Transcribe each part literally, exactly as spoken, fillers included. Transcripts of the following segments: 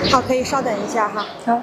好，可以稍等一下哈。好。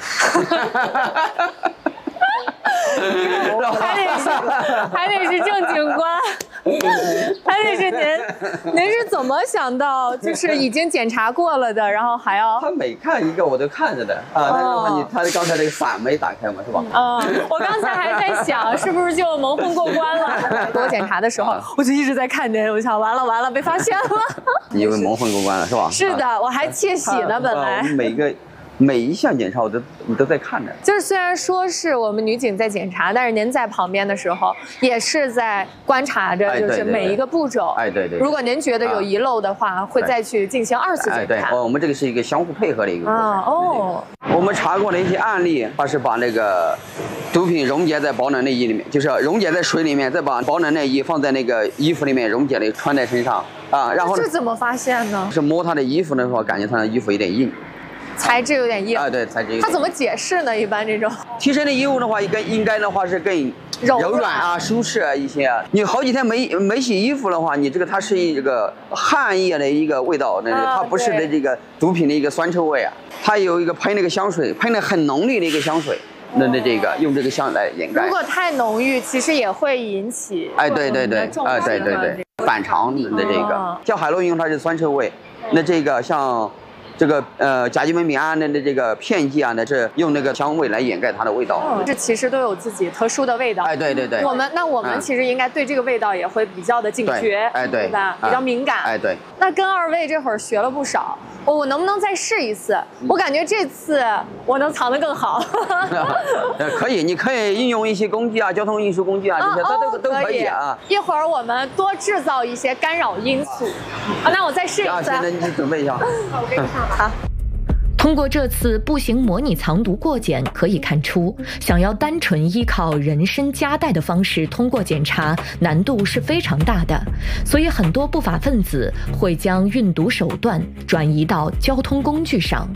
还得是还得是正经官，还得是您，您是怎么想到就是已经检查过了的，然后还要？ 他每看一个我都看着的啊。那个话你他刚才这个伞没打开嘛，是吧？ 嗯，我刚才还在想是不是就蒙混过关了。给我检查的时候，我就一直在看您，我想完了完了被发现了。 你以为蒙混过关了是吧？ 是的，我还窃喜呢，本来。 每个。每一项检查我都你都在看着， 就是虽然说是我们女警在检查，但是您在旁边的时候也是在观察着，就是每一个步骤。 哎，对对。 如果您觉得有遗漏的话，会再去进行二次检查。 哎，对，哦，我们这个是一个相互配合的一个过程。 啊，哦。 我们查过的一些案例，它是把那个毒品溶解在保暖内衣里面，就是溶解在水里面，再把保暖内衣放在那个衣服里面溶解了，穿在身上啊，然后这怎么发现呢？ 是摸他的衣服的时候，感觉他的衣服有点硬。 材质有点硬啊，对，材质有点硬。 他怎么解释呢？一般这种贴身的衣物的话，应应该的话是更柔软啊、舒适啊一些。你好几天没没洗衣服的话，你这个它是一个汗液的一个味道，那啊、 它不是的这个毒品的一个酸臭味啊。它有一个喷那个香水，喷的很浓烈的一个香水，那那这个用这个香来掩盖。 如果太浓郁，其实也会引起哎，对对对，哎，对对对，反常的这个。 哦、 像海洛因它是酸臭味，那这个像。这个呃甲基苯丙胺的这个片剂啊，那是用那个香味来掩盖它的味道。 哦，这其实都有自己特殊的味道。 哎，对对对。 我们那我们其实应该对这个味道也会比较的警觉， 哎对， 对吧？比较敏感。 哎对。 那跟二位这会儿学了不少，我我能不能再试一次？我感觉这次我能藏得更好。 可以，你可以运用一些工具啊，交通运输工具啊，这些都都都可以啊。 一会儿我们多制造一些干扰因素。啊，那我再试一次。 啊，现在你准备一下。 好，我给你看。 好。 通过这次步行模拟藏毒过检可以看出，想要单纯依靠人身夹带的方式通过检查，难度是非常大的，所以很多不法分子会将运毒手段转移到交通工具上。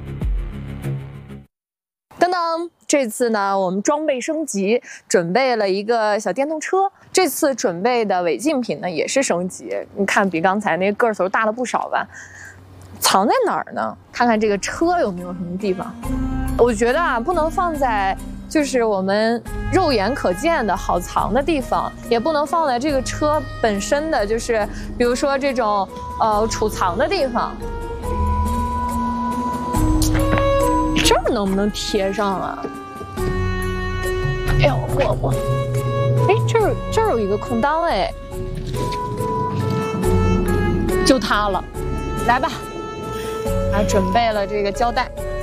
噔噔，这次呢，我们装备升级，准备了一个小电动车。这次准备的违禁品呢，也是升级，你看比刚才那个头大了不少吧。藏在哪儿呢？看看这个车有没有什么地方。我觉得啊，不能放在就是我们肉眼可见的好藏的地方，也不能放在这个车本身的，就是比如说这种呃储藏的地方。这儿能不能贴上啊？哎呦，我我，哎，这儿这儿有一个空档哎，就它了，来吧。还准备了这个胶带，